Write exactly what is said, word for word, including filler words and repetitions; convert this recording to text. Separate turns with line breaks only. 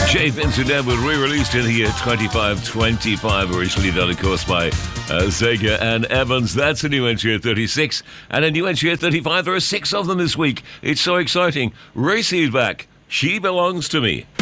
Jay Vincent Edward re-released in the year twenty-five twenty-five, originally done, of course, by uh, Sega and Evans. That's a new entry at thirty-six, and a new entry at thirty-five. There are six of them this week. It's so exciting. Racy's back. She Belongs to Me.